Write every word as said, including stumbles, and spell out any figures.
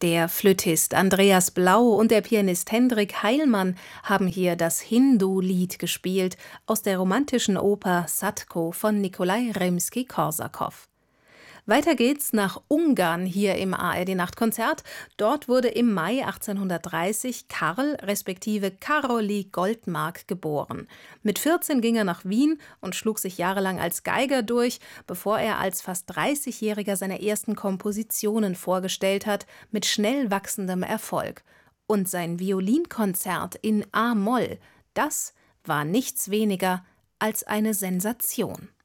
Der Flötist Andreas Blau und der Pianist Hendrik Heilmann haben hier das Hindu-Lied gespielt aus der romantischen Oper Sadko von Nikolai Rimski-Korsakow. Weiter geht's nach Ungarn hier im A R D-Nachtkonzert. Dort wurde im Mai achtzehnhundertdreißig Karl respektive Károly Goldmark geboren. Mit vierzehn ging er nach Wien und schlug sich jahrelang als Geiger durch, bevor er als fast dreißigjähriger seine ersten Kompositionen vorgestellt hat, mit schnell wachsendem Erfolg. Und sein Violinkonzert in A-Moll, das war nichts weniger als eine Sensation.